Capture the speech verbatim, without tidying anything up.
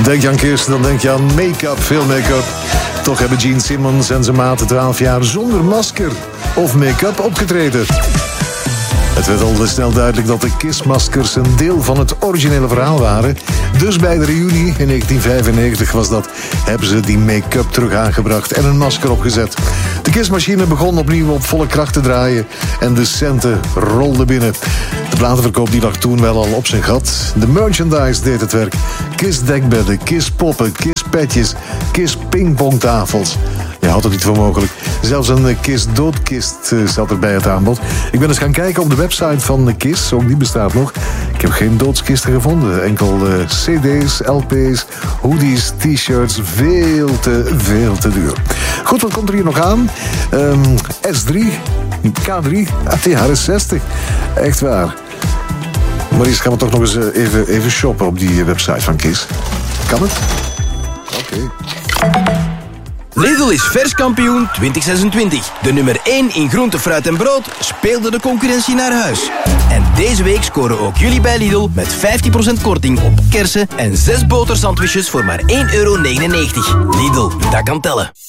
Denk je aan Kiss, dan denk je aan make-up, veel make-up. Toch hebben Gene Simmons en zijn maten twaalf jaar zonder masker of make-up opgetreden. Het werd al snel duidelijk dat de Kiss-maskers een deel van het originele verhaal waren. Dus bij de reunie in negentien vijfennegentig was dat, hebben ze die make-up terug aangebracht en een masker opgezet. De Kiss-machine begon opnieuw op volle kracht te draaien en de centen rolden binnen. De platenverkoop die lag toen wel al op zijn gat. De merchandise deed het werk. Kiss-dekbedden, Kiss-poppen, Kiss-petjes, Kiss-pingpongtafels. Je had het niet voor mogelijk. Zelfs een Kiss-doodkist uh, zat er bij het aanbod. Ik ben eens gaan kijken op de website van de Kiss. Ook die bestaat nog. Ik heb geen doodskisten gevonden. Enkel uh, cd's, L P's, hoodies, t-shirts. Veel te, veel te duur. Goed, wat komt er hier nog aan? Um, S drie, K drie uit de jaren zestig. Echt waar. Maar eerst gaan we toch nog eens uh, even, even shoppen op die website van Kiss. Kan het? Oké. Okay. Lidl is verskampioen twintig zesentwintig. De nummer één in groente, fruit en brood speelde de concurrentie naar huis. En deze week scoren ook jullie bij Lidl met vijftien procent korting op kersen en zes botersandwiches voor maar één euro negenennegentig. Lidl, dat kan tellen.